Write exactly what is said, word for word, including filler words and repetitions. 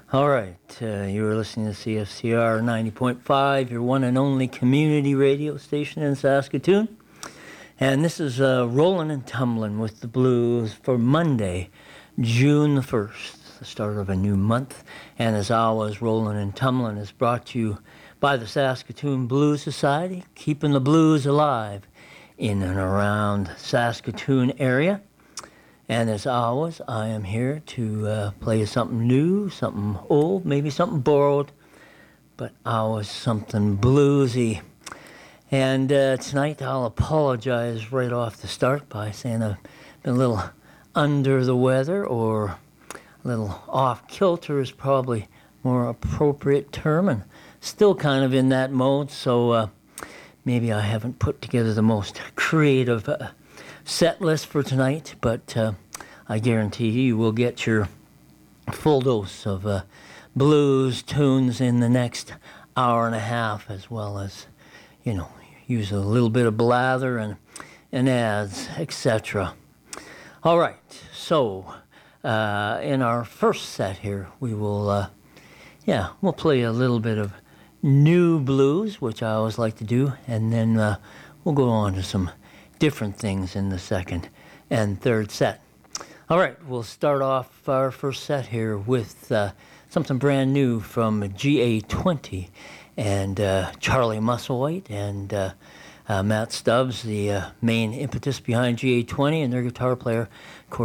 All right, uh, you were listening to C F C R ninety point five, your one and only community radio station in Saskatoon. And this is uh, Rollin' and Tumblin' with the Blues for Monday, June the first, the start of a new month. And as always, Rollin' and Tumblin' is brought to you by the Saskatoon Blues Society, keeping the blues alive in and around Saskatoon area. And as always, I am here to uh, play you something new, something old, maybe something borrowed, but always something bluesy. And uh, tonight I'll apologize right off the start by saying I've been a little under the weather, or a little off kilter is probably more appropriate term, and still kind of in that mode, so uh, maybe I haven't put together the most creative uh, set list for tonight, but uh, I guarantee you will get your full dose of uh, blues tunes in the next hour and a half, as well as, you know, use a little bit of blather and, and ads, et cetera. All right, so uh, in our first set here, we will, uh, yeah, we'll play a little bit of new blues, which I always like to do, and then uh, we'll go on to some different things in the second and third set. All right, we'll start off our first set here with uh, something brand new from G A twenty and uh, Charlie Musselwhite and uh, uh, Matt Stubbs, the uh, main impetus behind G A twenty, and their guitar player,